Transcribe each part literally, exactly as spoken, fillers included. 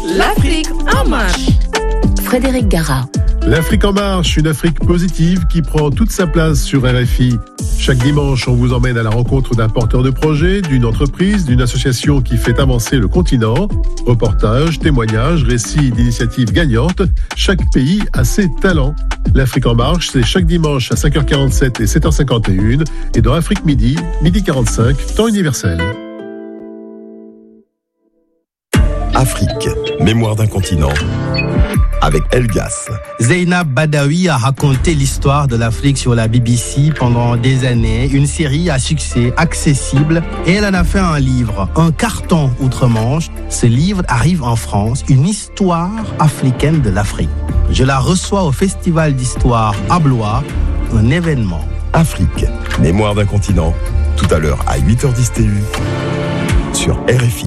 L'Afrique en marche. Frédéric Gara. L'Afrique en marche, une Afrique positive qui prend toute sa place sur R F I. Chaque dimanche, on vous emmène à la rencontre d'un porteur de projet, d'une entreprise, d'une association qui fait avancer le continent. Reportages, témoignages, récits d'initiatives gagnantes. Chaque pays a ses talents. L'Afrique en marche, c'est chaque dimanche à cinq heures quarante-sept et sept heures cinquante et un et dans Afrique Midi, midi quarante-cinq, temps universel. Afrique, mémoire d'un continent, avec Elgas. Zeynab Badawi a raconté l'histoire de l'Afrique sur la B B C pendant des années, une série à succès accessible, et elle en a fait un livre, un carton outre-Manche. Ce livre arrive en France, une histoire africaine de l'Afrique. Je la reçois au Festival d'Histoire à Blois, un événement. Afrique, mémoire d'un continent, tout à l'heure à huit heures dix T U, sur R F I.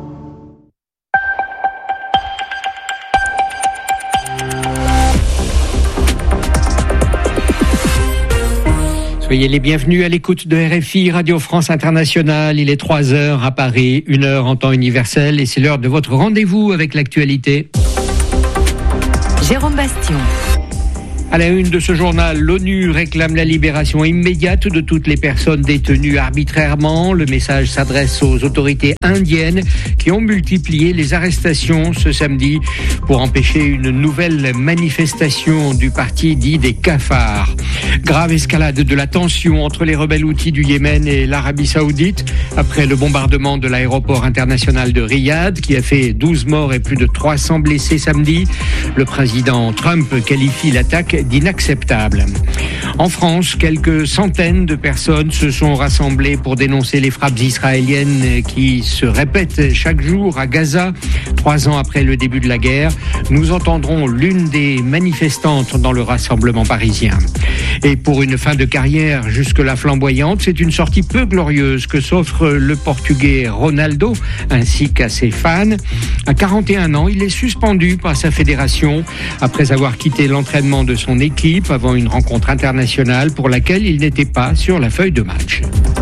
Soyez les bienvenus à l'écoute de R F I, Radio France Internationale. Il est trois heures à Paris, une heure en temps universel et c'est l'heure de votre rendez-vous avec l'actualité. Jérôme Bastion. À la une de ce journal, l'ONU réclame la libération immédiate de toutes les personnes détenues arbitrairement. Le message s'adresse aux autorités indiennes qui ont multiplié les arrestations ce samedi pour empêcher une nouvelle manifestation du parti dit des cafards. Grave escalade de la tension entre les rebelles houthis du Yémen et l'Arabie Saoudite après le bombardement de l'aéroport international de Riyad qui a fait douze morts et plus de trois cents blessés samedi. Le président Trump qualifie l'attaque d'inacceptable. En France, quelques centaines de personnes se sont rassemblées pour dénoncer les frappes israéliennes qui se répètent chaque jour à Gaza. Trois ans après le début de la guerre, nous entendrons l'une des manifestantes dans le rassemblement parisien. Et pour une fin de carrière jusque-là flamboyante, c'est une sortie peu glorieuse que s'offre le Portugais Ronaldo ainsi qu'à ses fans. À quarante et un ans, il est suspendu par sa fédération après avoir quitté l'entraînement de son équipe avant une rencontre internationale pour laquelle il n'était pas sur la feuille de match.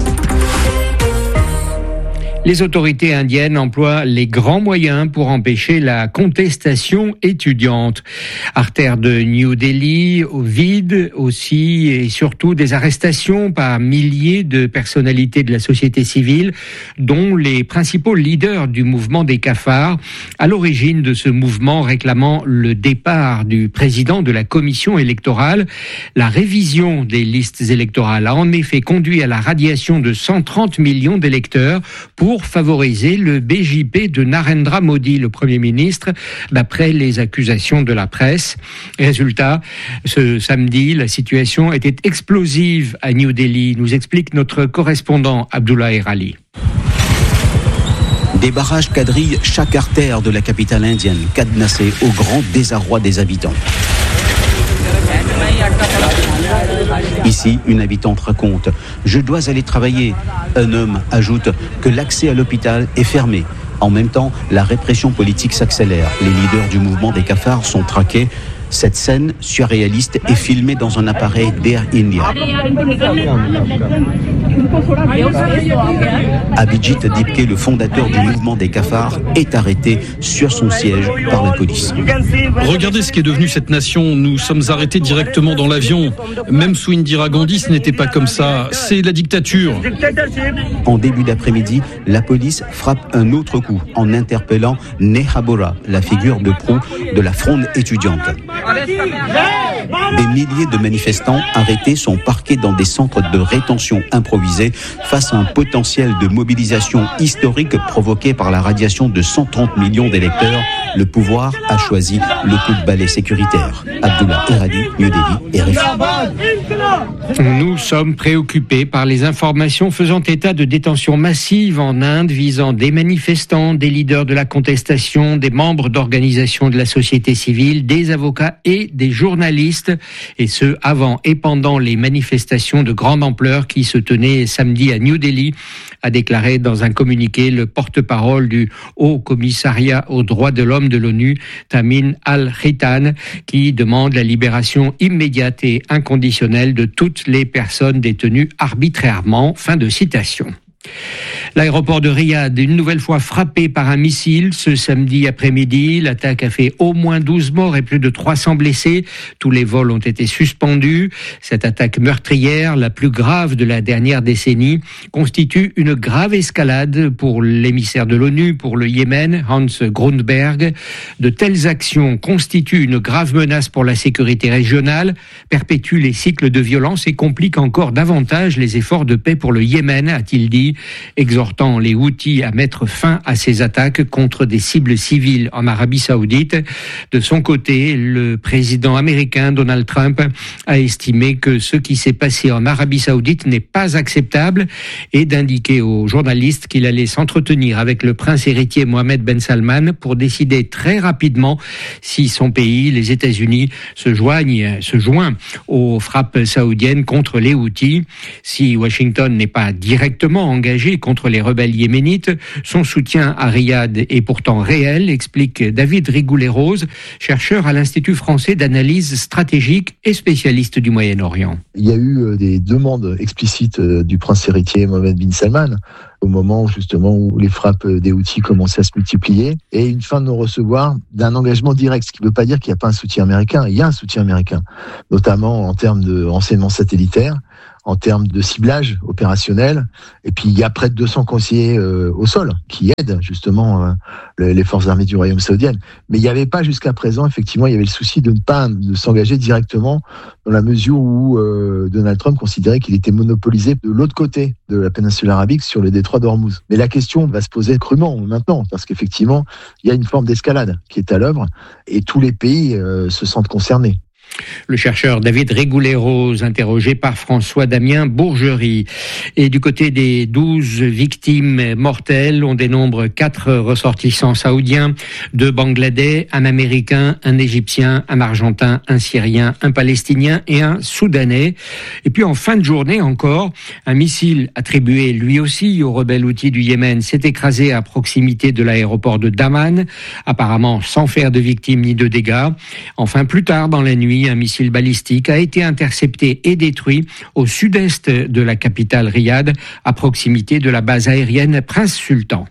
Les autorités indiennes emploient les grands moyens pour empêcher la contestation étudiante. Artère de New Delhi, au vide aussi et surtout des arrestations par milliers de personnalités de la société civile, dont les principaux leaders du mouvement des cafards, à l'origine de ce mouvement réclamant le départ du président de la commission électorale. La révision des listes électorales a en effet conduit à la radiation de cent trente millions d'électeurs pour pour favoriser le B J P de Narendra Modi, le Premier ministre, d'après les accusations de la presse. Résultat, ce samedi, la situation était explosive à New Delhi, nous explique notre correspondant Abdullah Erali. Des barrages quadrillent chaque artère de la capitale indienne, cadenassée au grand désarroi des habitants. Ici, une habitante raconte « Je dois aller travailler ». Un homme ajoute que l'accès à l'hôpital est fermé. En même temps, la répression politique s'accélère. Les leaders du mouvement des cafards sont traqués. Cette scène surréaliste est filmée dans un appareil d'Air India. Abhijit Dipke, le fondateur du mouvement des cafards, est arrêté sur son siège par la police. Regardez ce qui est devenu cette nation. Nous sommes arrêtés directement dans l'avion. Même sous Indira Gandhi, ce n'était pas comme ça. C'est la dictature. En début d'après-midi, la police frappe un autre coup en interpellant Neha Bora, la figure de proue de la fronde étudiante. Des milliers de manifestants arrêtés sont parqués dans des centres de rétention improvisés face à un potentiel de mobilisation historique provoqué par la radiation de cent trente millions d'électeurs. Le pouvoir a choisi le coup de balai sécuritaire. Abdullah Eradi, New Delhi, R F I. Nous sommes préoccupés par les informations faisant état de détentions massives en Inde visant des manifestants, des leaders de la contestation, des membres d'organisations de la société civile, des avocats et des journalistes, et ce avant et pendant les manifestations de grande ampleur qui se tenaient samedi à New Delhi, a déclaré dans un communiqué le porte-parole du Haut Commissariat aux droits de l'homme de l'ONU, Tamin Al-Khitan, qui demande la libération immédiate et inconditionnelle de toutes les personnes détenues arbitrairement. Fin de citation. L'aéroport de Riyad, une nouvelle fois frappé par un missile ce samedi après-midi. L'attaque a fait au moins douze morts et plus de trois cents blessés. Tous les vols ont été suspendus. Cette attaque meurtrière, la plus grave de la dernière décennie, constitue une grave escalade pour l'émissaire de l'ONU pour le Yémen, Hans Grundberg. De telles actions constituent une grave menace pour la sécurité régionale, perpétuent les cycles de violence et compliquent encore davantage les efforts de paix pour le Yémen, a-t-il dit, exhortant les Houthis à mettre fin à ces attaques contre des cibles civiles en Arabie Saoudite. De son côté, le président américain Donald Trump a estimé que ce qui s'est passé en Arabie Saoudite n'est pas acceptable et d'indiquer aux journalistes qu'il allait s'entretenir avec le prince héritier Mohammed Ben Salman pour décider très rapidement si son pays, les États-Unis, se joignent, se joint aux frappes saoudiennes contre les Houthis. Si Washington n'est pas directement engagé contre les rebelles yéménites, son soutien à Riyad est pourtant réel, explique David Rigoulet-Rose, chercheur à l'Institut français d'analyse stratégique et spécialiste du Moyen-Orient. Il y a eu des demandes explicites du prince héritier Mohammed bin Salman au moment justement où les frappes des Houthis commençaient à se multiplier et une fin de non-recevoir d'un engagement direct, ce qui ne veut pas dire qu'il n'y a pas un soutien américain. Il y a un soutien américain, notamment en termes de renseignements satellitaires, en termes de ciblage opérationnel. Et puis, il y a près de deux cents conseillers euh, au sol qui aident justement euh, les forces armées du Royaume saoudien. Mais il n'y avait pas jusqu'à présent, effectivement, il y avait le souci de ne pas de s'engager directement dans la mesure où euh, Donald Trump considérait qu'il était monopolisé de l'autre côté de la péninsule arabique sur le détroit d'Ormuz. Mais la question va se poser crûment maintenant, parce qu'effectivement, il y a une forme d'escalade qui est à l'œuvre et tous les pays euh, se sentent concernés. Le chercheur David Rigoulet-Rose, interrogé par François-Damien Bourgerie. Et du côté des douze victimes mortelles, on dénombre quatre ressortissants saoudiens, deux Bangladais, un Américain, un Égyptien, un Argentin, un Syrien, un Palestinien et un Soudanais. Et puis en fin de journée encore, un missile attribué lui aussi aux rebelles Houthis du Yémen s'est écrasé à proximité de l'aéroport de Daman, apparemment sans faire de victimes ni de dégâts. Enfin, plus tard dans la nuit, un missile balistique a été intercepté et détruit au sud-est de la capitale Riyad, à proximité de la base aérienne Prince Sultan.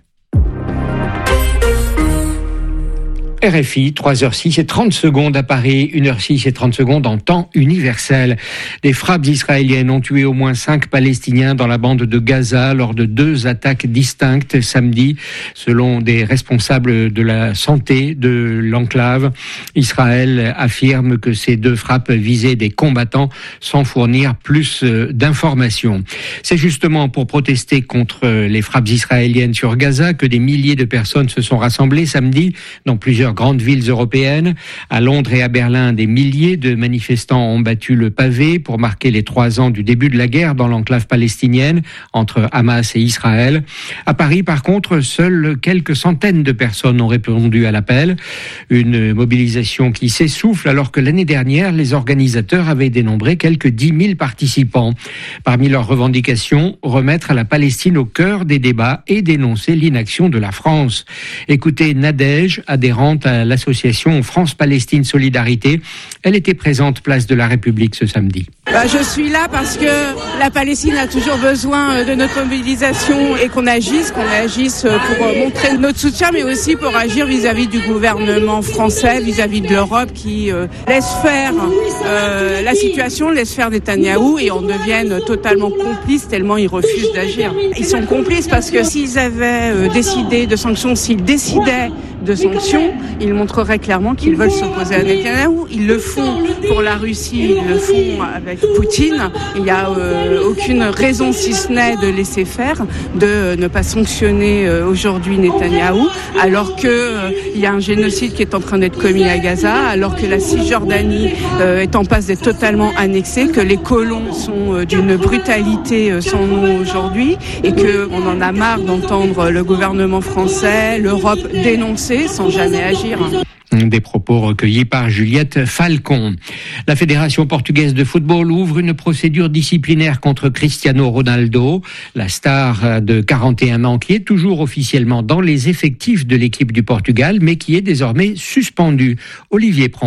R F I, trois heures six et trente secondes à Paris, une heure six et trente secondes en temps universel. Des frappes israéliennes ont tué au moins cinq Palestiniens dans la bande de Gaza lors de deux attaques distinctes samedi, selon des responsables de la santé de l'enclave. Israël affirme que ces deux frappes visaient des combattants sans fournir plus d'informations. C'est justement pour protester contre les frappes israéliennes sur Gaza que des milliers de personnes se sont rassemblées samedi dans plusieurs grandes villes européennes. À Londres et à Berlin, des milliers de manifestants ont battu le pavé pour marquer les trois ans du début de la guerre dans l'enclave palestinienne entre Hamas et Israël. À Paris, par contre, seules quelques centaines de personnes ont répondu à l'appel. Une mobilisation qui s'essouffle alors que l'année dernière, les organisateurs avaient dénombré quelques dix mille participants. Parmi leurs revendications, remettre la Palestine au cœur des débats et dénoncer l'inaction de la France. Écoutez Nadège, adhérente à l'association France-Palestine Solidarité. Elle était présente place de la République ce samedi. Bah, je suis là parce que la Palestine a toujours besoin de notre mobilisation et qu'on agisse, qu'on agisse pour montrer notre soutien, mais aussi pour agir vis-à-vis du gouvernement français, vis-à-vis de l'Europe qui euh, laisse faire euh, la situation, laisse faire Netanyahou et on devienne totalement complices tellement ils refusent d'agir. Ils sont complices parce que s'ils avaient euh, décidé de sanctions, s'ils décidaient de sanctions, ils montreraient clairement qu'ils veulent s'opposer à Netanyahou. Ils le font pour la Russie, ils le font avec Poutine. Il n'y a euh, aucune raison, si ce n'est de laisser faire, de ne pas sanctionner euh, aujourd'hui Netanyahou, alors qu'il euh, y a un génocide qui est en train d'être commis à Gaza, alors que la Cisjordanie euh, est en passe d'être totalement annexée, que les colons sont euh, d'une brutalité euh, sans nom aujourd'hui, et qu'on en a marre d'entendre le gouvernement français, l'Europe dénoncer sans jamais agir. Des propos recueillis par Juliette Falcon. La Fédération portugaise de football ouvre une procédure disciplinaire contre Cristiano Ronaldo, la star de quarante et un ans qui est toujours officiellement dans les effectifs de l'équipe du Portugal, mais qui est désormais suspendu. Olivier Pron.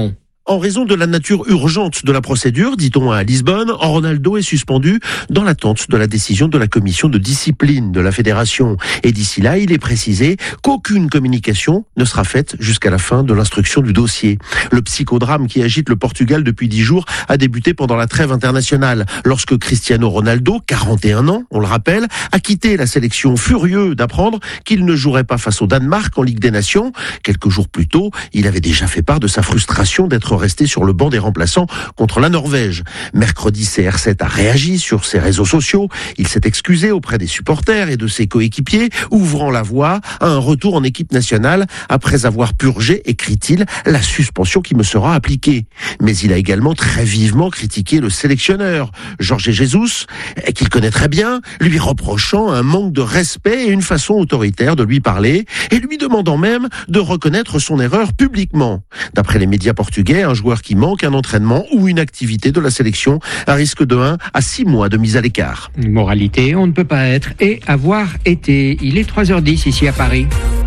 En raison de la nature urgente de la procédure, dit-on à Lisbonne, Ronaldo est suspendu dans l'attente de la décision de la commission de discipline de la fédération. Et d'ici là, il est précisé qu'aucune communication ne sera faite jusqu'à la fin de l'instruction du dossier. Le psychodrame qui agite le Portugal depuis dix jours a débuté pendant la trêve internationale, lorsque Cristiano Ronaldo, quarante et un ans, on le rappelle, a quitté la sélection furieux d'apprendre qu'il ne jouerait pas face au Danemark en Ligue des Nations. Quelques jours plus tôt, il avait déjà fait part de sa frustration d'être resté sur le banc des remplaçants contre la Norvège. Mercredi, C R sept a réagi sur ses réseaux sociaux. Il s'est excusé auprès des supporters et de ses coéquipiers, ouvrant la voie à un retour en équipe nationale après avoir purgé, écrit-il, la suspension qui me sera appliquée. Mais il a également très vivement critiqué le sélectionneur, Jorge Jesus, qu'il connaît très bien, lui reprochant un manque de respect et une façon autoritaire de lui parler, et lui demandant même de reconnaître son erreur publiquement. D'après les médias portugais, un joueur qui manque un entraînement ou une activité de la sélection a risque de un à six mois de mise à l'écart. Moralité, on ne peut pas être et avoir été. Il est trois heures dix ici à Paris.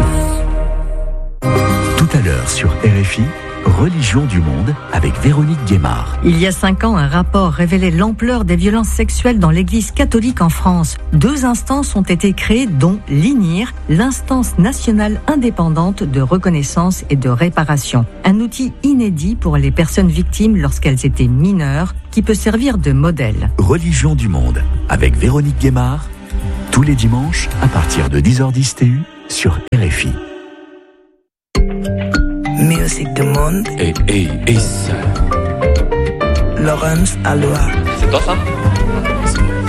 Tout à l'heure sur R F I, Religion du monde avec Véronique Guémard. Il y a cinq ans, un rapport révélait l'ampleur des violences sexuelles dans l'Église catholique en France. Deux instances ont été créées, dont l'I N I R, l'instance nationale indépendante de reconnaissance et de réparation. Un outil inédit pour les personnes victimes lorsqu'elles étaient mineures, qui peut servir de modèle. Religion du monde avec Véronique Guémard, tous les dimanches à partir de dix heures dix T U sur R F I. Musique du monde. Et, et, et ça. Laurence Aloha. C'est toi ça?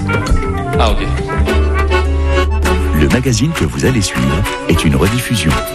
Ah ok. Le magazine que vous allez suivre est une rediffusion.